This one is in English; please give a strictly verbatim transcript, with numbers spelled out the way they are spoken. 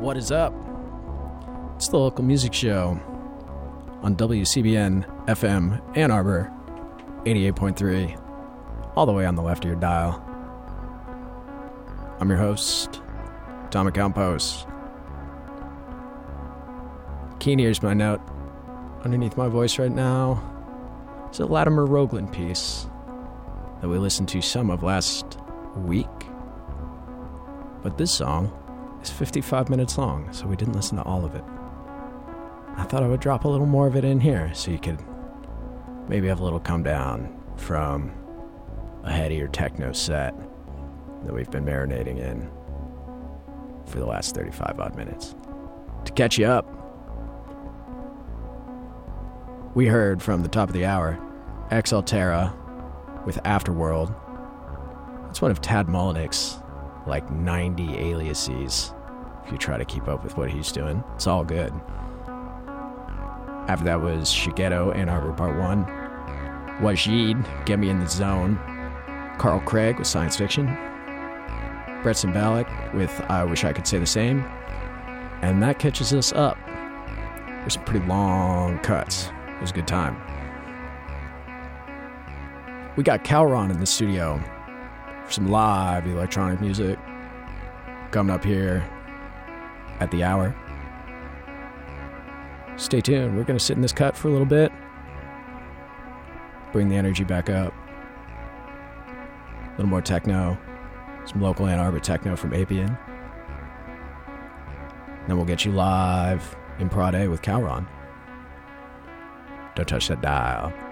What is up? It's the local music show on W C B N F M Ann Arbor, eighty-eight point three, all the way on the left of your dial. I'm your host, Tom Campos. Keen ears my note. Underneath my voice right now is a Latimer Rogland piece that we listened to some of last week. But this song is fifty-five minutes long, so we didn't listen to all of it. I thought I would drop a little more of it in here so you could maybe have a little come down from a headier techno set that we've been marinating in for the last thirty-five odd minutes. To catch you up, we heard from the top of the hour Ex Altera with Afterworld. It's one of Tad Molinick's like ninety aliases if you try to keep up with what he's doing. It's all good. After that was Shigeto, Ann Arbor Part one. Wajid, Get Me in the Zone. Carl Craig with Science Fiction. Brett Cymbalic with I Wish I Could Say the Same. And that catches us up. There's some pretty long cuts. It was a good time. We got Calron in the studio for some live electronic music coming up here at the hour. Stay tuned. We're going to sit in this cut for a little bit. Bring the energy back up. A little more techno. Some local Ann Arbor techno from Apian. Then we'll get you live in Prade with Calron. Don't touch that dial.